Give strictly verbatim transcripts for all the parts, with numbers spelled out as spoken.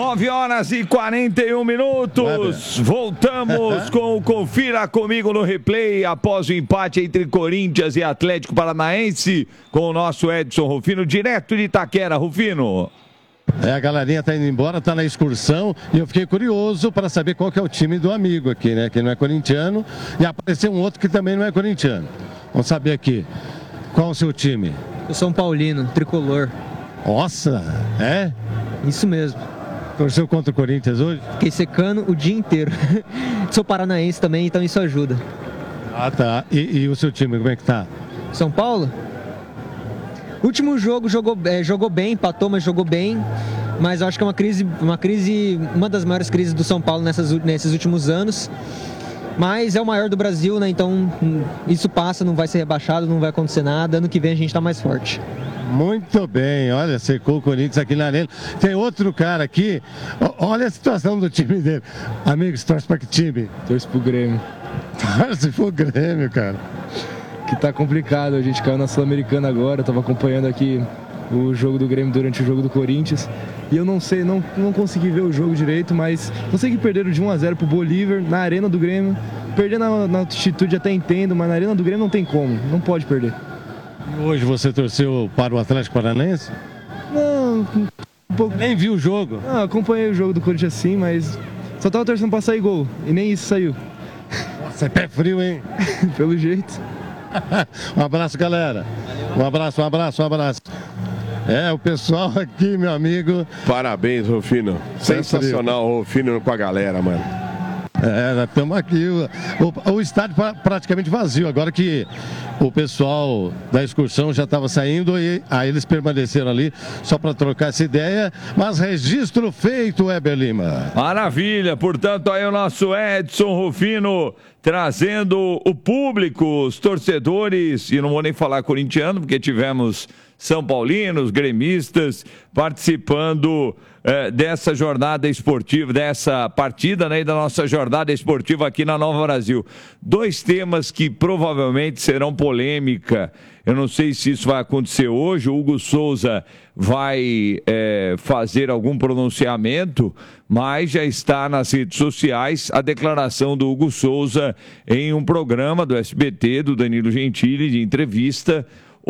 nove horas e quarenta e um minutos. Voltamos com o Confira Comigo no Replay após o empate entre Corinthians e Atlético Paranaense com o nosso Edson Rufino, direto de Itaquera. Rufino. É, a galerinha tá indo embora, tá na excursão e eu fiquei curioso para saber qual que é o time do amigo aqui, né? Que não é corintiano e apareceu um outro que também não é corintiano. Vamos saber aqui. Qual o seu time? O São Paulino, tricolor. Nossa, é? Isso mesmo. Torceu contra o Corinthians hoje? Fiquei secando o dia inteiro. Sou paranaense também, então isso ajuda. Ah, tá. E, e o seu time, como é que tá? São Paulo? Último jogo jogou, é, jogou bem, empatou, mas jogou bem. Mas eu acho que é uma crise, uma crise, uma das maiores crises do São Paulo nessas, nesses últimos anos. Mas é o maior do Brasil, né? Então isso passa, não vai ser rebaixado, não vai acontecer nada. Ano que vem a gente tá mais forte. Muito bem, olha, secou o Corinthians aqui na arena. Tem outro cara aqui, olha a situação do time dele. Amigos, torce para que time? Torce pro Grêmio. Torce pro Grêmio, cara. Que tá complicado, a gente caiu na Sul-Americana agora, tava acompanhando aqui o jogo do Grêmio durante o jogo do Corinthians. E eu não sei, não, não consegui ver o jogo direito, mas não sei que perderam de um a zero pro Bolívar na arena do Grêmio. Perder na, na altitude até entendo, mas na arena do Grêmio não tem como, não pode perder. Hoje você torceu para o Atlético Paranaense? Não, um pouco... Nem viu o jogo? Não, acompanhei o jogo do Corinthians sim, mas só tava torcendo pra sair gol, e nem isso saiu. Nossa, é pé frio, hein? Pelo jeito. Um abraço, galera. Um abraço, um abraço, um abraço. É, o pessoal aqui, meu amigo. Parabéns, Rufino. Sensacional, Rufino com a galera, mano. É, nós estamos aqui. O, o, o estádio praticamente vazio. Agora que o pessoal da excursão já estava saindo e aí eles permaneceram ali só para trocar essa ideia. Mas registro feito, Weber Lima. Maravilha. Portanto, aí o nosso Edson Rufino trazendo o público, os torcedores, e não vou nem falar corintiano, porque tivemos são paulinos, gremistas, participando eh, dessa jornada esportiva, dessa partida, né, e da nossa jornada esportiva aqui na Nova Brasil. Dois temas que provavelmente serão polêmica. Eu não sei se isso vai acontecer hoje. O Hugo Souza vai eh, fazer algum pronunciamento, mas já está nas redes sociais a declaração do Hugo Souza em um programa do S B T, do Danilo Gentili, de entrevista,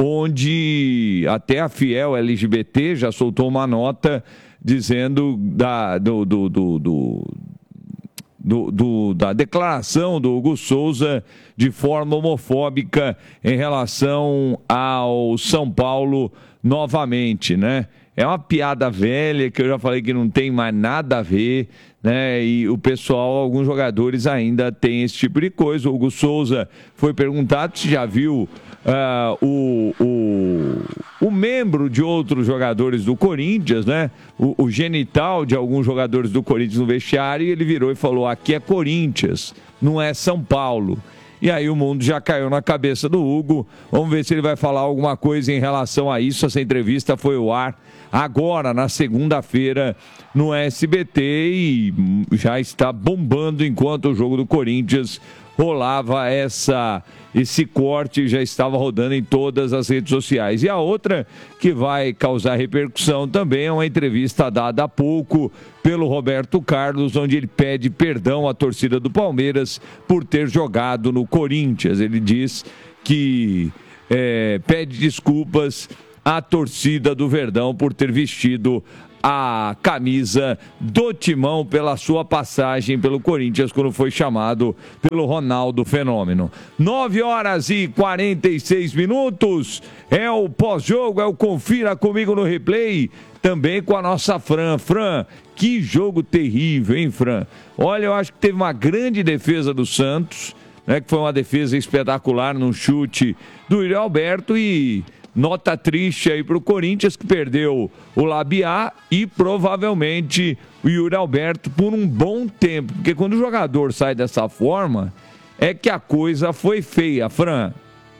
onde até a Fiel L G B T já soltou uma nota dizendo da, do, do, do, do, do, do, da declaração do Hugo Souza de forma homofóbica em relação ao São Paulo novamente, né? É uma piada velha que eu já falei que não tem mais nada a ver, né? E o pessoal, alguns jogadores ainda tem esse tipo de coisa. O Hugo Souza foi perguntado se já viu uh, o, o, o membro de outros jogadores do Corinthians, né? O, o genital de alguns jogadores do Corinthians no vestiário, e ele virou e falou: aqui é Corinthians, não é São Paulo. E aí o mundo já caiu na cabeça do Hugo. Vamos ver se ele vai falar alguma coisa em relação a isso. Essa entrevista foi ao ar agora, na segunda-feira, no S B T, e já está bombando enquanto o jogo do Corinthians rolava essa, esse corte, já estava rodando em todas as redes sociais. E a outra que vai causar repercussão também é uma entrevista dada há pouco pelo Roberto Carlos, onde ele pede perdão à torcida do Palmeiras por ter jogado no Corinthians. Ele diz que é, pede desculpas à torcida do Verdão por ter vestido a camisa do Timão pela sua passagem pelo Corinthians quando foi chamado pelo Ronaldo Fenômeno. nove horas e quarenta e seis minutos, é o pós-jogo, é o Confira Comigo no Replay, também com a nossa Fran. Fran, que jogo terrível, hein, Fran? Olha, eu acho que teve uma grande defesa do Santos, né, que foi uma defesa espetacular num chute do Yuri Alberto, e nota triste aí para o Corinthians, que perdeu o Labiá e provavelmente o Yuri Alberto por um bom tempo. Porque quando o jogador sai dessa forma, é que a coisa foi feia, Fran.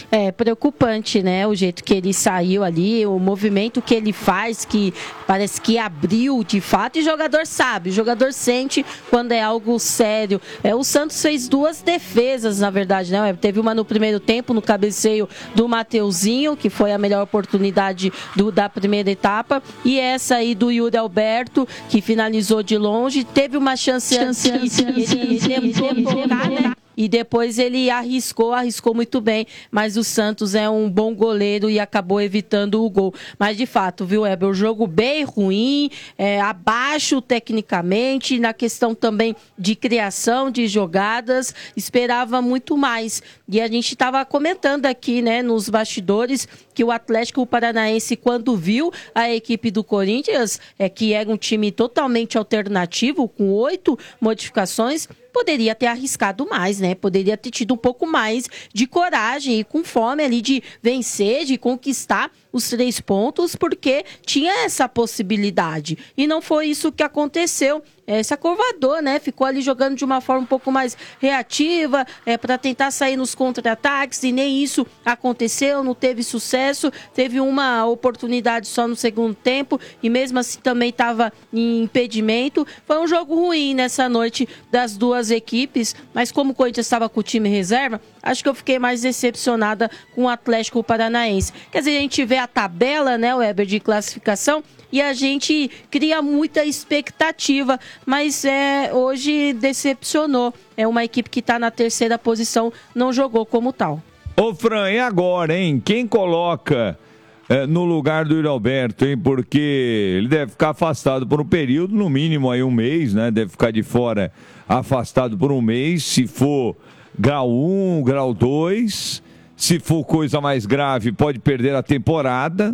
É preocupante, né? O jeito que ele saiu ali, o movimento que ele faz, que parece que abriu de fato, e o jogador sabe, o jogador sente quando é algo sério. É, o Santos fez duas defesas, na verdade, né? Teve uma no primeiro tempo, no cabeceio do Mateuzinho, que foi a melhor oportunidade do, da primeira etapa, e essa aí do Yuri Alberto, que finalizou de longe. Teve uma chance antes, ele tentou tocar, né? E depois ele arriscou, arriscou muito bem, mas o Santos é um bom goleiro e acabou evitando o gol. Mas de fato, viu, Heber, o jogo bem ruim, é, abaixo tecnicamente, na questão também de criação de jogadas, esperava muito mais. E a gente estava comentando aqui, né, nos bastidores, que o Atlético Paranaense, quando viu a equipe do Corinthians, é, que era um time totalmente alternativo, com oito modificações, poderia ter arriscado mais, né? Poderia ter tido um pouco mais de coragem e com fome ali de vencer, de conquistar os três pontos, porque tinha essa possibilidade. E não foi isso que aconteceu. É, se acovardou, né? Ficou ali jogando de uma forma um pouco mais reativa, é, para tentar sair nos contra-ataques, e nem isso aconteceu, não teve sucesso. Teve uma oportunidade só no segundo tempo, e mesmo assim também estava em impedimento. Foi um jogo ruim nessa noite das duas equipes, mas como o Corinthians estava com o time reserva, acho que eu fiquei mais decepcionada com o Atlético Paranaense. Quer dizer, a gente vê a tabela, né, Weber, de classificação, e a gente cria muita expectativa, mas é, hoje decepcionou. É uma equipe que está na terceira posição, não jogou como tal. Ô Fran, e agora, hein? Quem coloca é, no lugar do Yuri Alberto, hein? Porque ele deve ficar afastado por um período, no mínimo aí um mês, né? Deve ficar de fora afastado por um mês, se for grau um, grau dois, se for coisa mais grave, pode perder a temporada.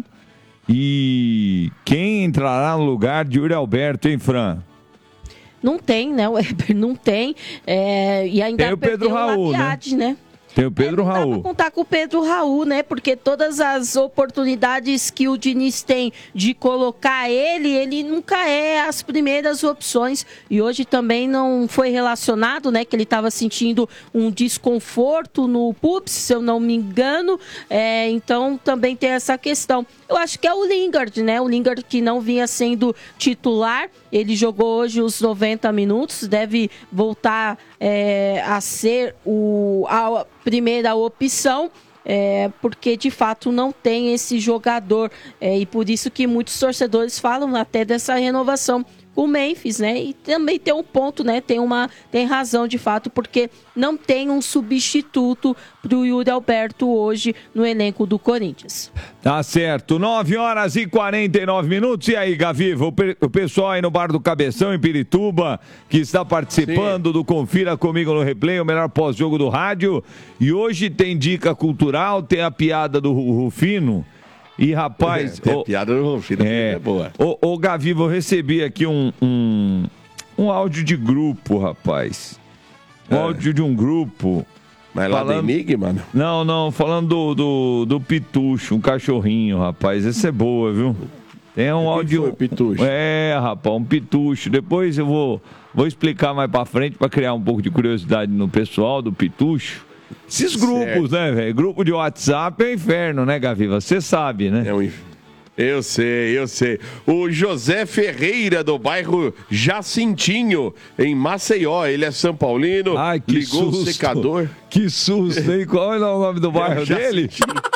E quem entrará no lugar de Yuri Alberto, hein, Fran? Não tem, né, Weber? Não tem. É, e ainda tem o Pedro Raul, né? né? Tem o Pedro é, não Raul. Dá pra contar com o Pedro Raul, né? Porque todas as oportunidades que o Diniz tem de colocar ele, ele nunca é as primeiras opções. E hoje também não foi relacionado, né? Que ele estava sentindo um desconforto no pubis, se eu não me engano. É, então também tem essa questão. Eu acho que é o Lingard, né? O Lingard que não vinha sendo titular. Ele jogou hoje os noventa minutos, deve voltar é, a ser o, a primeira opção, é, porque de fato não tem esse jogador. É, e por isso que muitos torcedores falam até dessa renovação com o Memphis, né? E também tem um ponto, né? Tem, uma, tem razão de fato, porque não tem um substituto para o Yuri Alberto hoje no elenco do Corinthians. Tá certo, nove horas e quarenta e nove minutos. E aí, Gaviva, o, pe- o pessoal aí no Bar do Cabeção, em Pirituba, que está participando Sim. do Confira Comigo no Replay, o melhor pós-jogo do rádio. E hoje tem dica cultural, tem a piada do Rufino. E, rapaz... É, o, a piada do Rufino é, é boa. Ô, ô Gaviva, eu recebi aqui um, um, um áudio de grupo, rapaz. Um é. áudio de um grupo... Mas lá falando... do Enigma, mano? Não, não, falando do, do, do Pitucho, um cachorrinho, rapaz. Essa é boa, viu? Tem um áudio... Foi, Pitucho? É, rapaz, um Pitucho. Depois eu vou, vou explicar mais pra frente, pra criar um pouco de curiosidade no pessoal do Pitucho. Esses grupos, certo. né, velho? Grupo de WhatsApp é inferno, né, Gaviva? Você sabe, né? É um inferno. Eu sei, eu sei. O José Ferreira, do bairro Jacintinho, em Maceió. Ele é São Paulino. Ai, que ligou susto. o secador. Que susto, hein? Qual é o nome do bairro é, dele?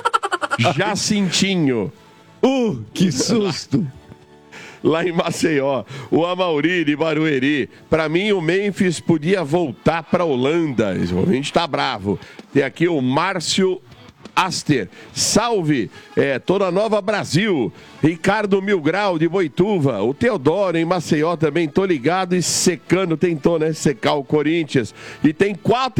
Jacintinho. Uh, que susto. Lá em Maceió, o Amauri de Barueri. Para mim, o Memphis podia voltar para a Holanda. A gente tá bravo. Tem aqui o Márcio Aster. Salve, é, toda Nova Brasil. Ricardo Milgrau de Boituva. O Teodoro em Maceió também. Tô ligado e secando. Tentou, né? Secar o Corinthians. E tem quatro